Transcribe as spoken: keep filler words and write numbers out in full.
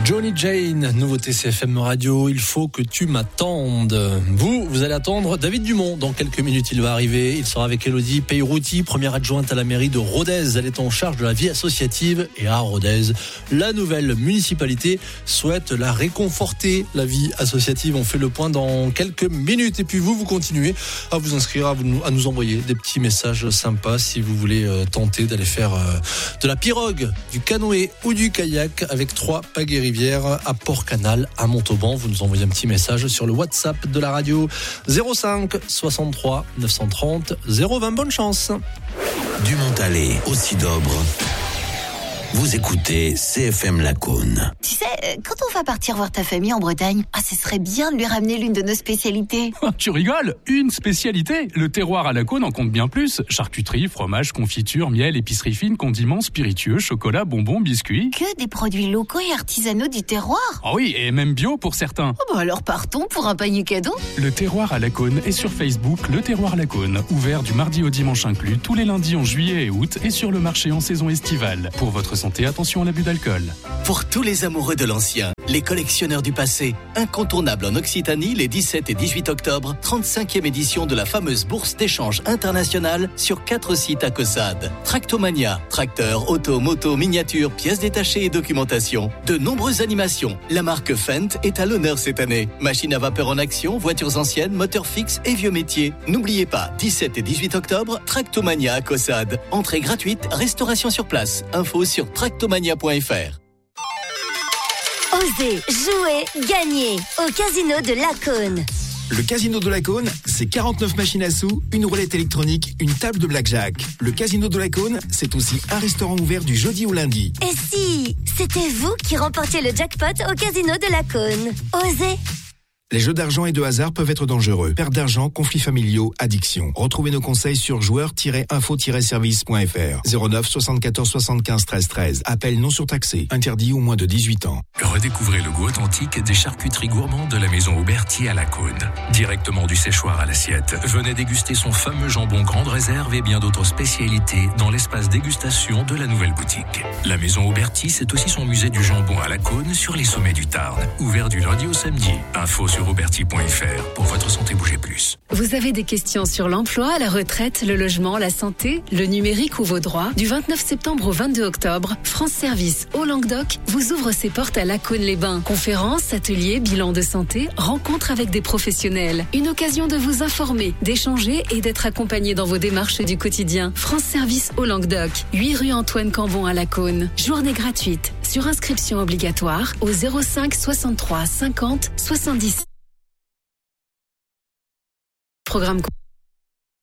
Johnny Jane, nouveauté C F M Radio, il faut que tu m'attendes. Vous, vous allez attendre David Dumont. Dans quelques minutes, il va arriver. Il sera avec Elodie Peyrouti, première adjointe à la mairie de Rodez. Elle est en charge de la vie associative. Et à Rodez, la nouvelle municipalité souhaite la réconforter, la vie associative. On fait le point dans quelques minutes. Et puis vous, vous continuez à vous inscrire, à, vous, à nous envoyer des petits messages sympas si vous voulez euh, tenter d'aller faire euh, de la pirogue, du canoë ou du kayak avec trois pagaies rivières à Port-Canal, à Montauban. Vous nous envoyez un petit message sur le WhatsApp de la radio zéro cinq soixante-trois neuf cent trente zéro vingt. Bonne chance. Du Montalet au Sidobre. Vous écoutez C F M Lacaune. Tu sais, quand on va partir voir ta famille en Bretagne, ah, ce serait bien de lui ramener l'une de nos spécialités. Tu rigoles? Une spécialité? Le terroir à Lacaune en compte bien plus. Charcuterie, fromage, confiture, miel, épicerie fine, condiments, spiritueux, chocolat, bonbons, biscuits. Que des produits locaux et artisanaux du terroir. Ah oui, et même bio pour certains. Oh bah alors partons pour un panier cadeau. Le terroir à Lacaune est sur Facebook, le terroir Lacaune. Ouvert du mardi au dimanche inclus, tous les lundis en juillet et août et sur le marché en saison estivale. Pour votre santé, attention à l'abus d'alcool. Pour tous les amoureux de l'ancien, les collectionneurs du passé, incontournable en Occitanie les dix-sept et dix-huit octobre, trente-cinquième édition de la fameuse bourse d'échange internationale sur quatre sites à Caussade. Tractomania, tracteurs, auto, moto, miniatures, pièces détachées et documentation. De nombreuses animations. La marque Fendt est à l'honneur cette année. Machines à vapeur en action, voitures anciennes, moteurs fixes et vieux métiers. N'oubliez pas, dix-sept et dix-huit octobre, Tractomania à Caussade. Entrée gratuite, restauration sur place. Info sur tractomania point f r. Osez, jouer, gagner au Casino de Lacaune. Le Casino de Lacaune, c'est quarante-neuf machines à sous, une roulette électronique, une table de blackjack. Le Casino de Lacaune, c'est aussi un restaurant ouvert du jeudi au lundi. Et si c'était vous qui remportiez le jackpot au Casino de Lacaune? Osez. Les jeux d'argent et de hasard peuvent être dangereux. Perte d'argent, conflits familiaux, addiction. Retrouvez nos conseils sur joueurs tiret info tiret service point f r. zéro neuf soixante-quatorze soixante-quinze treize treize. Appel non surtaxé. Interdit aux moins de dix-huit ans. Redécouvrez le goût authentique des charcuteries gourmandes de la maison Auberti à Lacaune. Directement du séchoir à l'assiette, venez déguster son fameux jambon grande réserve et bien d'autres spécialités dans l'espace dégustation de la nouvelle boutique. La maison Auberti, c'est aussi son musée du jambon à Lacaune sur les sommets du Tarn. Ouvert du lundi au samedi. Info sur auberti point f r. Pour votre santé, bougez plus. Vous avez des questions sur l'emploi, la retraite, le logement, la santé, le numérique ou vos droits? Du vingt-neuf septembre au vingt-deux octobre, France Service au Languedoc vous ouvre ses portes à Lacaune-les-Bains. Conférences, ateliers, bilan de santé, rencontres avec des professionnels. Une occasion de vous informer, d'échanger et d'être accompagné dans vos démarches du quotidien. France Service au Languedoc, huit rue Antoine Cambon à Lacaune. Journée gratuite. Sur inscription obligatoire au zéro cinq soixante-trois cinquante soixante-dix. Programme